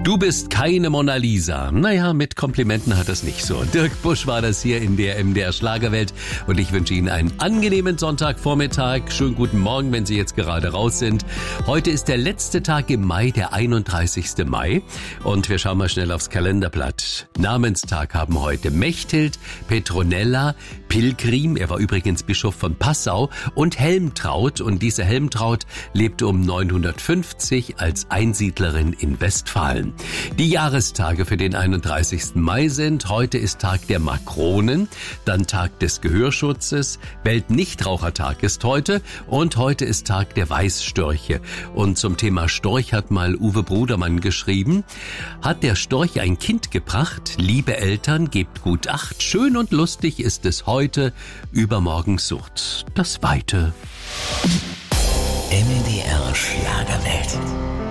Du bist keine Mona Lisa. Naja, mit Komplimenten hat es nicht so. Dirk Busch war das hier in der MDR Schlagerwelt und ich wünsche Ihnen einen angenehmen Sonntagvormittag. Schönen guten Morgen, wenn Sie jetzt gerade raus sind. Heute ist der letzte Tag im Mai, der 31. Mai und wir schauen mal schnell aufs Kalenderblatt. Namenstag haben heute Mechthild, Petronella, Pilgrim, er war übrigens Bischof von Passau, und Helmtraut. Und diese Helmtraut lebte um 950 als Einsiedlerin in Westfalen. Die Jahrestage für den 31. Mai sind: heute ist Tag der Makronen, dann Tag des Gehörschutzes, Weltnichtrauchertag ist heute und heute ist Tag der Weißstörche. Und zum Thema Storch hat mal Uwe Brudermann geschrieben: hat der Storch ein Kind gebracht? Liebe Eltern, gebt gut Acht, schön und lustig ist es heute, übermorgen sucht das Weite. MDR Schlagerwelt.